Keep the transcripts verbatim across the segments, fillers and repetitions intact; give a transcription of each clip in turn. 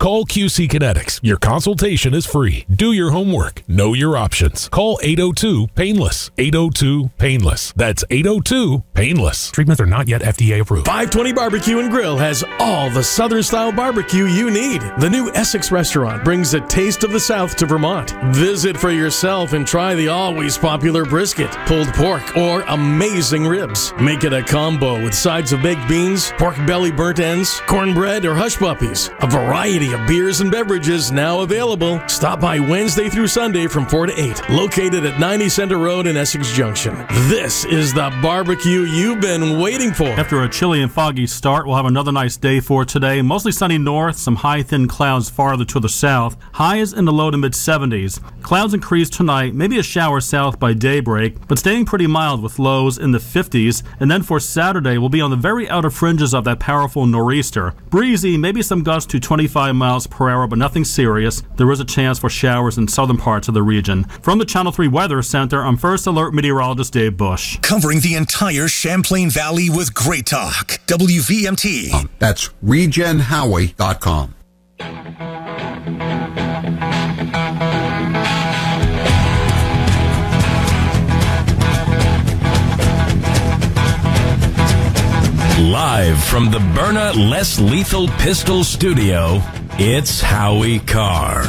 Call Q C Kinetics. Your consultation is free. Do your homework. Know your options. Call eight oh two painless. eight oh two painless. That's eight oh two painless. Treatments are not yet F D A approved. five twenty Barbecue and Grill has all the Southern-style barbecue you need. The new Essex restaurant brings a taste of the South to Vermont. Visit for yourself and try the always popular brisket, pulled pork, or amazing ribs. Make it a combo with sides of baked beans, pork belly burnt ends, cornbread, or hush puppies. A variety of beers and beverages now available. Stop by Wednesday through Sunday from four to eight. Located at ninety Center Road in Essex Junction. This is the barbecue you've been waiting for. After a chilly and foggy start, we'll have another nice day for today. Mostly sunny north, some high thin clouds farther to the south. Highs in the low to mid seventies. Clouds increase tonight, maybe a shower south by daybreak, but staying pretty mild with lows in the fifties. And then for Saturday, we'll be on the very outer fringes of that powerful nor'easter. Breezy, maybe some gusts to twenty-five miles per hour, but nothing serious. There is a chance for showers in southern parts of the region. From the Channel three Weather Center, I'm First Alert Meteorologist Dave Bush. Covering the entire Champlain Valley with great talk. W V M T. Um, that's regen howie dot com. Live from the Byrna Less Lethal Pistol Studio, it's Howie Carr.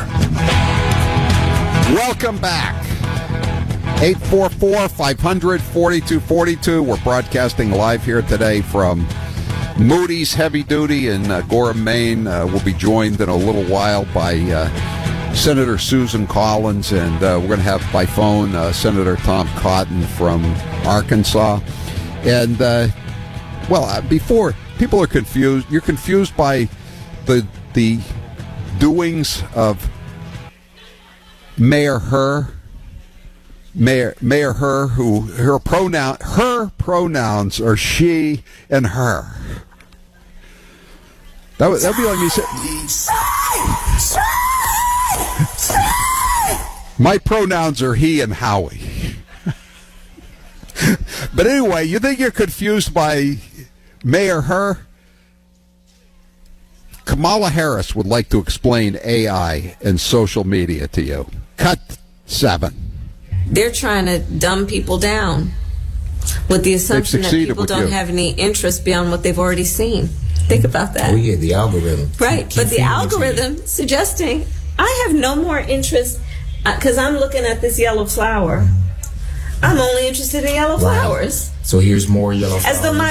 Welcome back. eight four four, five hundred, forty-two forty-two. We're broadcasting live here today from Moody's Heavy Duty in uh, Gorham, Maine. Uh, we'll be joined in a little while by uh, Senator Susan Collins, and uh, we're going to have by phone uh, Senator Tom Cotton from Arkansas. And, uh, well, uh, before, people are confused. You're confused by the the doings of Mayor Herr. Mayor Mayor Herr, who her pronoun her pronouns are she and her. That would that'd be like me saying, my pronouns are he and Howie. But anyway, you think you're confused by Mayor Herr? Kamala Harris would like to explain A I and social media to you. Cut seven. They're trying to dumb people down with the assumption that people don't you. have any interest beyond what they've already seen. Think about that. Oh, yeah, the algorithm. Right, but the algorithm suggesting I have no more interest because uh, I'm looking at this yellow flower. I'm only interested in yellow wow. flowers. So here's more yellow flowers. As though my